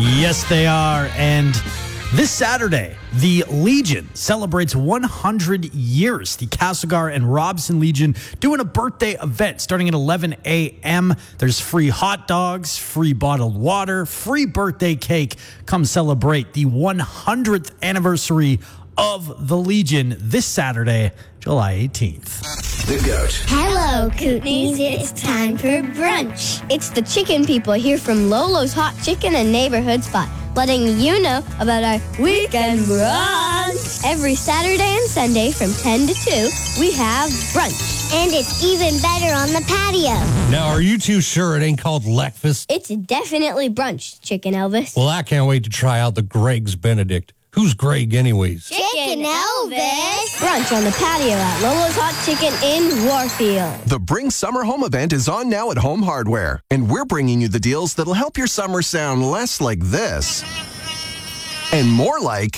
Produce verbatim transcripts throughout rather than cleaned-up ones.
Yes, they are. And this Saturday, the Legion celebrates one hundred years. The Castlegar and Robson Legion doing a birthday event starting at eleven a.m. There's free hot dogs, free bottled water, free birthday cake. Come celebrate the one hundredth anniversary of the Legion this Saturday, July eighteenth. The Goat. Hello, Kootenays. It's time for brunch. It's the chicken people here from Lolo's Hot Chicken and Neighborhood Spot, letting you know about our weekend brunch. Every Saturday and Sunday from ten to two, we have brunch. And it's even better on the patio. Now, are you too sure it ain't called Leckfast? It's definitely brunch, Chicken Elvis. Well, I can't wait to try out the Greg's Benedict. Who's Greg anyways? Chicken Elvis. Brunch on the patio at Lolo's Hot Chicken in Warfield. The Bring Summer Home event is on now at Home Hardware, and we're bringing you the deals that'll help your summer sound less like this and more like,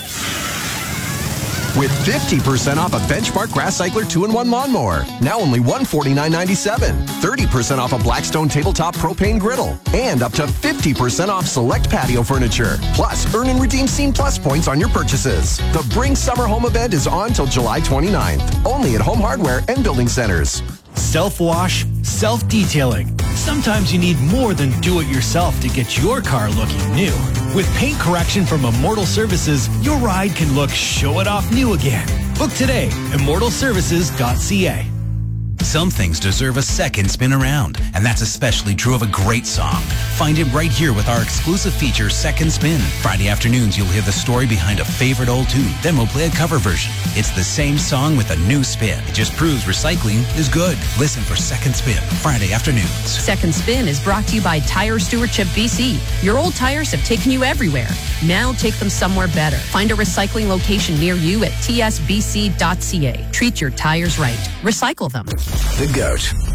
with fifty percent off a Benchmark Grass Cycler two in one lawnmower, now only one hundred forty-nine seventy-seven. thirty percent off a Blackstone tabletop propane griddle, and up to fifty percent off select patio furniture. Plus, earn and redeem Scene Plus points on your purchases. The Bring Summer Home event is on till July twenty-ninth, only at Home Hardware and Building Centers. Self-wash, self-detailing. Sometimes you need more than do-it-yourself to get your car looking new. With paint correction from Immortal Services, your ride can look show-it-off new again. Book today, immortal services dot c a. Some things deserve a second spin around, and that's especially true of a great song. Find it right here with our exclusive feature, Second Spin. Friday afternoons, you'll hear the story behind a favorite old tune. Then we'll play a cover version. It's the same song with a new spin. It just proves recycling is good. Listen for Second Spin, Friday afternoons. Second Spin is brought to you by Tire Stewardship B C. Your old tires have taken you everywhere. Now take them somewhere better. Find a recycling location near you at t s b c dot c a. Treat your tires right. Recycle them. The Goat.